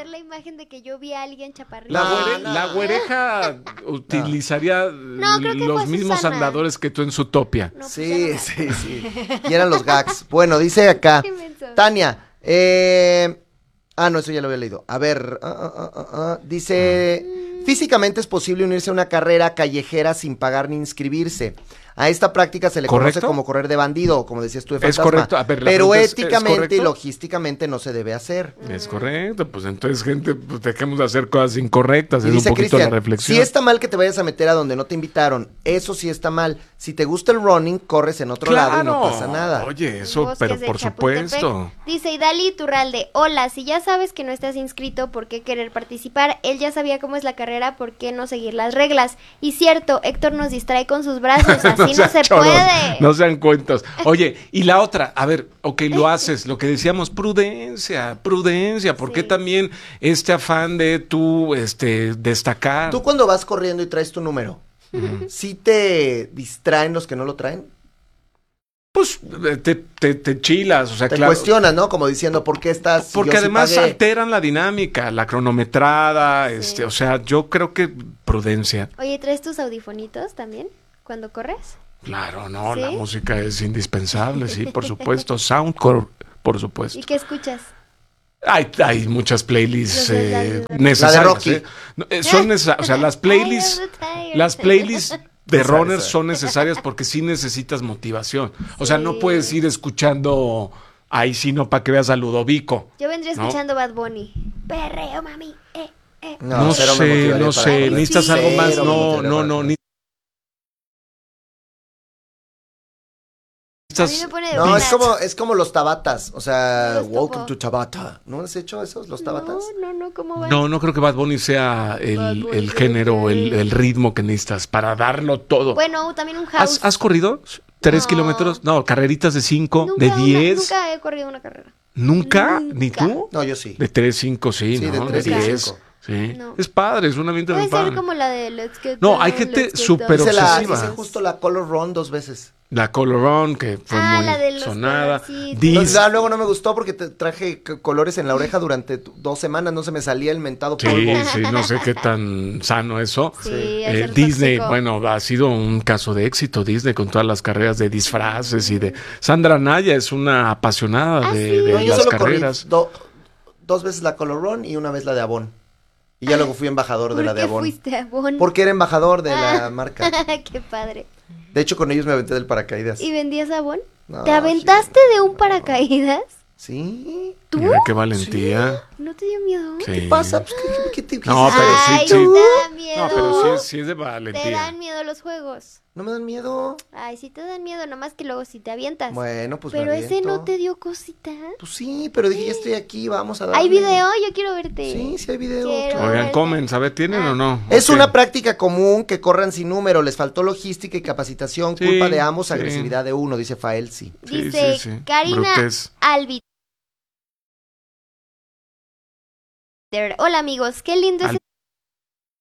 dar la imagen de que yo vi a alguien chaparrito. La güereja utilizaría creo que fue los mismos Susana. andadores que tú en Zootopia. No, pues Sí, ya no. sí. Y eran los gags. Bueno, dice acá, Qué menso. Tania, no, eso ya lo había leído. A ver, dice, físicamente es posible unirse a una carrera callejera sin pagar ni inscribirse. A esta práctica se le conoce ¿Correcto? como correr de bandido, como decías tú de Es fantasma. correcto. A ver, la pero pregunta ¿es éticamente y correcto? logísticamente no se debe hacer. Es correcto, pues entonces, gente, pues dejemos de hacer cosas incorrectas. Y Es un dice poquito la Cristian, reflexión. si está mal que te vayas a meter a donde no te invitaron, eso sí está mal. Si te gusta el running, corres en otro lado y no pasa nada. Oye, eso, Bosques pero de por Chapultepec. supuesto. Dice Idali Iturralde, hola, si ya sabes que no estás inscrito, ¿por qué querer participar? Él ya sabía cómo es la carrera, ¿por qué no seguir las reglas? Y cierto, Héctor nos distrae con sus brazos, así no, sean se choros, puede. No sean cuentos. Oye, y la otra, a ver, ok, lo haces, lo que decíamos, prudencia. ¿Por qué Sí. también este afán de tú, destacar? Tú cuando vas corriendo y traes tu número, ¿sí te distraen los que no lo traen? Pues te chilas, o sea, Te claro. cuestionas, ¿no? Como diciendo, ¿por qué estás? si Porque yo sí además pagué? alteran la dinámica, la cronometrada, Sí. o sea, yo creo que prudencia. Oye, ¿traes tus audifonitos también cuando corres? Claro, no, ¿Sí? la música es indispensable, sí, por supuesto. Soundcore, por supuesto. ¿Y qué escuchas? Hay muchas playlists Los de la- necesarias. La de Rocky. No, son necesarias, o sea, las playlists, de Esa, runners esa. son necesarias porque sí necesitas motivación. O sea, no Sí. puedes ir escuchando ahí sino para que veas a Ludovico. Yo vendría ¿No? escuchando Bad Bunny. Perreo, mami. No cero me sé, motivaría no para sé, correr. necesitas Sí. algo más. Cero me No, motivaría no, para no, correr. necesitas. A mí me pone de No, buenas. es como los tabatas, o sea, No los topo. welcome to Tabata. ¿No has hecho esos, los tabatas? No, ¿cómo va? No creo que Bad Bunny sea Bad el Bunny. género, el ritmo que necesitas para darlo todo. Bueno, también un house. ¿Has corrido 3 No. kilómetros? No, carreritas de 5, Nunca de 10. Nunca he corrido una carrera. ¿Nunca? Nunca. ¿Ni tú? No, yo sí. De 3, 5, sí, Sí, ¿no? de 3 y 10. 5. Sí. No. Es padre, es un ambiente muy Puede ser padre. como la de Let's Get No, Down, hay gente Let's Get súper Down. obsesiva. Hice justo la Color Run 2 veces. La Color Run, que fue muy la de los sonada. colorcitos. Entonces, luego no me gustó porque te traje colores en la oreja durante 2 semanas, no se me salía el mentado polvo. Sí, sí, no sé qué tan sano eso. Sí, es ser Disney, tóxico. bueno, ha sido un caso de éxito Disney con todas las carreras de disfraces y de... Sandra Naya es una apasionada Ah, de, sí. de No, yo las solo carreras. corrí 2 veces la Color Run y una vez la de Avon. Y ya luego fui embajador de la de ¿Por qué Avon. fuiste a Bon? Porque era embajador de la marca. Qué padre. De hecho, con ellos me aventé del paracaídas. ¿Y vendías a Bon? No, ¿Te aventaste de un paracaídas? Sí. ¿Tú? Mira qué valentía. ¿No te dio miedo? Sí. ¿Qué pasa? Pues, ¿qué te No, pero sí, Ay, sí. te da miedo. No, pero sí es de Te valentía. dan miedo los juegos. ¿No me dan miedo? Ay, sí te dan miedo, nomás que luego sí te avientas. Bueno, pues me Pero ese aviento. no te dio cosita. Pues sí, pero dije, ya estoy aquí, vamos a darle. ¿Hay video? Yo quiero verte. Sí, sí hay video. Quiero Oigan, verte. comen, ¿sabe? ¿Tienen o no? Es Ok. una práctica común que corran sin número, les faltó logística y capacitación, Sí, culpa de ambos, sí. agresividad de uno, dice Faelsi. Sí, Dice sí, sí. Karina Brutez. Albiter. Hola amigos, qué lindo es